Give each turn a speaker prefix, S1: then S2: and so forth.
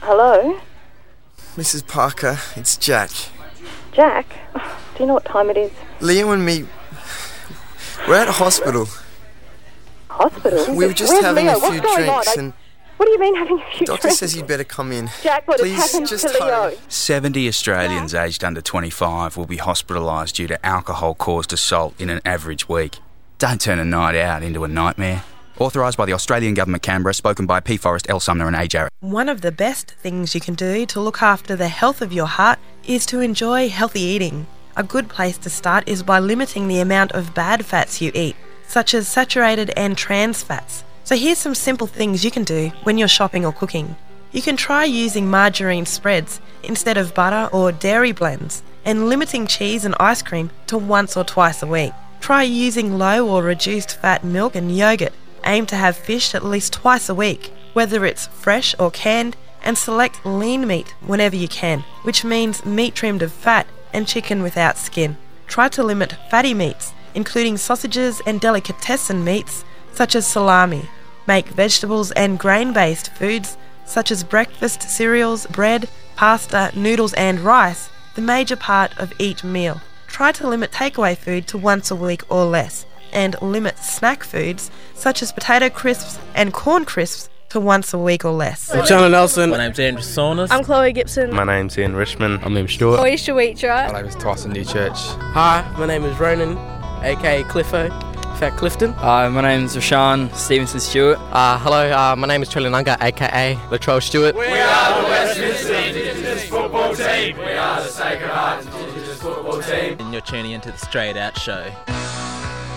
S1: Hello?
S2: Mrs. Parker, it's Jack.
S1: Jack? Do you know what time it is?
S2: Leo and me, we're at a hospital.
S1: Hospital?
S2: We were just
S1: Where's
S2: having
S1: Leo?
S2: a few
S1: What's going
S2: drinks
S1: on?
S2: and
S1: What do you mean having a few
S2: doctor
S1: drinks?
S2: says you'd better come in.
S1: Jack, what
S2: Please,
S1: has happened
S2: just
S1: to Leo?
S2: hurry.
S3: 70 Australians aged under 25 will be hospitalised due to alcohol-caused assault in an average week. Don't turn a night out into a nightmare. Authorised by the Australian Government, Canberra, spoken by P. Forrest, L. Sumner and A. Jarrett.
S4: One of the best things you can do to look after the health of your heart is to enjoy healthy eating. A good place to start is by limiting the amount of bad fats you eat, such as saturated and trans fats. So here's some simple things you can do when you're shopping or cooking. You can try using margarine spreads instead of butter or dairy blends, and limiting cheese and ice cream to once or twice a week. Try using low or reduced fat milk and yogurt. Aim to have fish at least twice a week, whether it's fresh or canned, and select lean meat whenever you can, which means meat trimmed of fat and chicken without skin. Try to limit fatty meats, including sausages and delicatessen meats such as salami. Make vegetables and grain-based foods such as breakfast cereals, bread, pasta, noodles and rice the major part of each meal. Try to limit takeaway food to once a week or less, and limit snack foods such as potato crisps and corn crisps to once a week or less.
S5: I'm Chandler Nelson.
S6: My name's Andrew Saunders.
S7: I'm Chloe Gibson.
S8: My name's Ian Richmond.
S9: I'm Liam Stewart.
S7: Alicia Wheatright.
S10: My name is Tyson Newchurch.
S11: Hi, my name is Ronan, aka Cliffo, Fat Clifton.
S12: Hi, my name's Rashawn Stevenson Stewart.
S13: Hello, my name is Trillian Unger, aka Latrell Stewart.
S14: We are the Westminster Indigenous Football Team. We are the Sacred Heart Indigenous Football Team.
S6: And you're tuning into the Straight Out Show.